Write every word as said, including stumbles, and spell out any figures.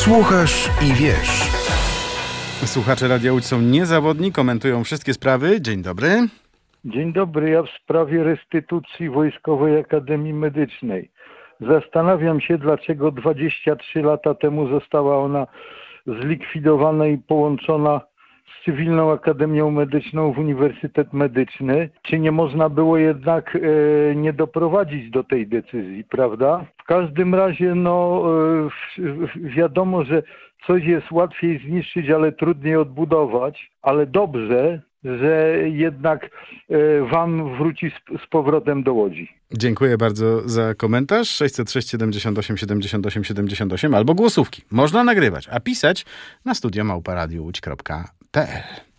Słuchasz i wiesz. Słuchacze Radia Łódź są niezawodni, komentują wszystkie sprawy. Dzień dobry. Dzień dobry, ja w sprawie restytucji Wojskowej Akademii Medycznej. Zastanawiam się, dlaczego dwadzieścia trzy lata temu została ona zlikwidowana i połączona z Cywilną Akademią Medyczną w Uniwersytet Medyczny. Czy nie można było jednak e, nie doprowadzić do tej decyzji, prawda? W każdym razie no e, wiadomo, że coś jest łatwiej zniszczyć, ale trudniej odbudować, ale dobrze, że jednak e, Wam wróci z, z powrotem do Łodzi. Dziękuję bardzo za komentarz. sześćset sześć siedemdziesiąt osiem siedemdziesiąt osiem siedemdziesiąt osiem albo głosówki. Można nagrywać, a pisać na studio małpa radio łódź kropka p l.